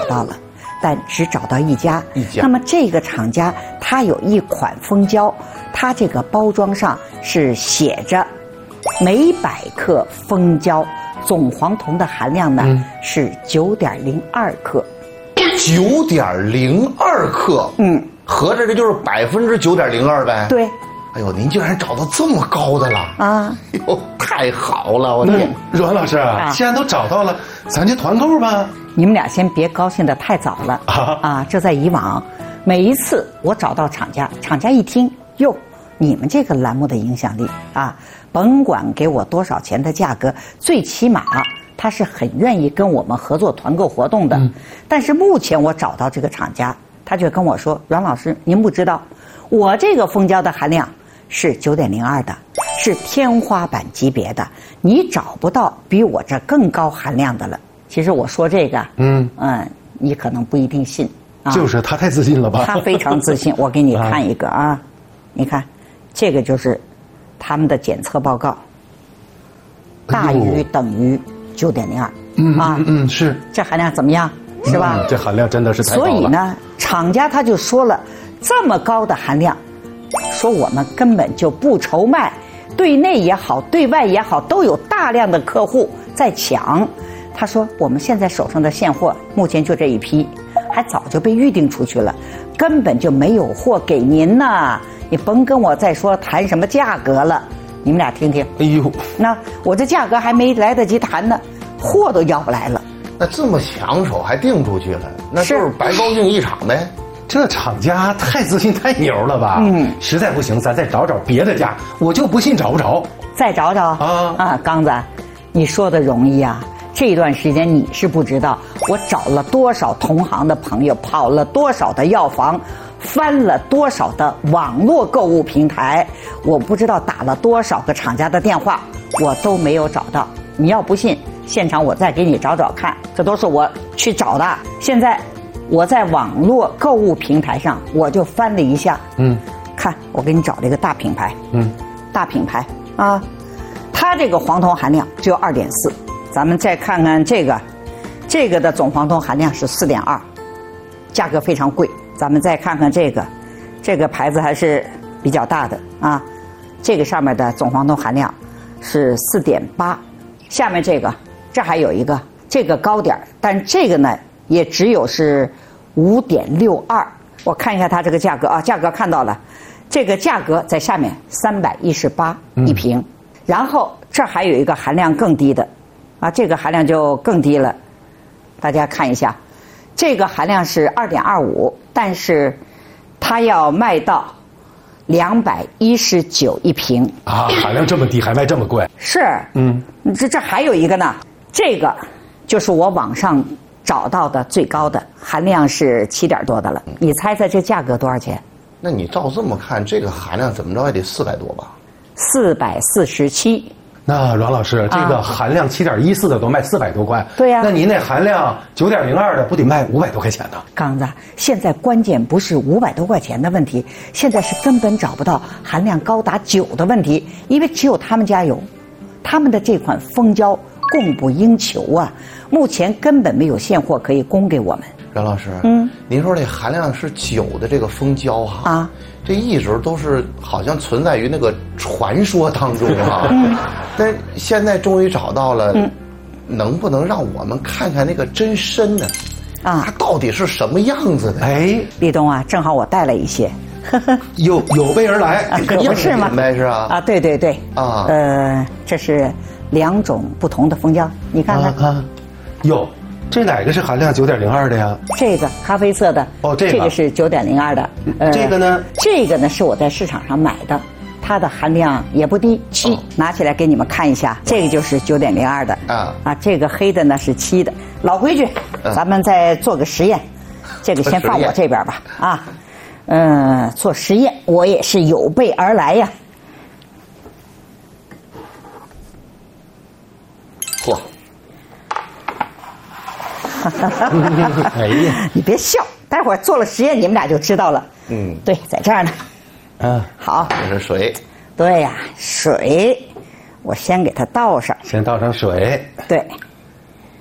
到了，但只找到一家。那么这个厂家它有一款蜂胶，它这个包装上是写着每100克蜂胶总黄酮的含量呢是9.02克。 9.02克，合着这就是9.02%呗。 对。 哎呦，您竟然找到这么高的了啊！哎呦，太好了！我天， 阮老师啊，既然都找到了，咱就团购吧。 你们俩先别高兴得太早了啊！这在以往，每一次我找到厂家，厂家一听，哟，你们这个栏目的影响力啊，甭管给我多少钱的价格，最起码他是很愿意跟我们合作团购活动的。但是目前我找到这个厂家，他就跟我说，阮老师，您不知道，我这个蜂胶的含量是9.02的，是天花板级别的，你找不到比我这更高含量的了。其实我说这个，你可能不一定信啊。 就是他太自信了吧？ 他非常自信。我给你看一个啊，你看，这个就是他们的检测报告，大于等于9.02。 是。 这含量怎么样？是吧？ 这含量真的是太高了。 所以呢，厂家他就说了，这么高的含量。说我们根本就不愁卖，对内也好，对外也好，都有大量的客户在抢。他说我们现在手上的现货目前就这一批，还早就被预定出去了，根本就没有货给您呢。你甭跟我再说谈什么价格了，你们俩听听。 哎呦， 那我这价格还没来得及谈呢，货都要不来了。 那这么抢手还订出去了，那就是白高兴一场呗。 这厂家太自信太牛了吧？实在不行，咱再找找别的家，我就不信找不着。 再找找啊，刚子，你说的容易啊。这段时间你是不知道，我找了多少同行的朋友，跑了多少的药房，翻了多少的网络购物平台，我不知道打了多少个厂家的电话，我都没有找到。你要不信，现场我再给你找找看，这都是我去找的。现在我在网络购物平台上，我就翻了一下，看我给你找了一个大品牌，大品牌啊，它这个黄酮含量只有2.4，咱们再看看这个的总黄酮含量是4.2，价格非常贵。咱们再看看这个牌子还是比较大的啊，这个上面的总黄酮含量是4.8，下面这还有一个，这个高点，但这个呢也只有是5.62。我看一下它这个价格啊，价格看到了，这个价格在下面318一瓶，然后这还有一个含量更低的，啊，这个含量就更低了，大家看一下，这个含量是2.25，但是它要卖到219一瓶啊，含量这么低还卖这么贵？ 是，这还有一个呢，这个就是我网上找到的最高的，含量是7点多的了。你猜猜这价格多少钱？ 那你照这么看，这个含量怎么着也得400多吧 ？447。 那阮老师，这个含量7.14的都卖400多块， 对呀。 那您那含量9.02的不得卖500多块钱呢？ 刚子，现在关键不是500多块钱的问题，现在是根本找不到含量高达9的问题，因为只有他们家有，他们的这款蜂胶供不应求啊，目前根本没有现货可以供给我们。 阮老师，您说这含量是9的这个蜂胶哈，这一直都是好像存在于那个传说当中哈，但现在终于找到了，能不能让我们看看那个真身呢？啊，它到底是什么样子的？ 哎， 立冬啊，正好我带了一些， 有备而来， 可不是吗？ 是啊， 啊，对对对，啊，这是2种不同的蜂胶，你看看， 有。这哪个是含量9.02的呀？ 这个咖啡色的哦，这个是9.02的。 这个呢？ 这个呢是我在市场上买的，它的含量也不低，7。拿起来给你们看一下，这个就是9.02的啊，这个黑的呢是7的。老规矩，咱们再做个实验，这个先放我这边吧啊，做实验我也是有备而来呀。 嚯！ 哎呀，你别笑，待会儿做了实验，你们俩就知道了。对，在这儿呢。好， 这是水。 对呀，水，我先给它倒上。 先倒上水。 对，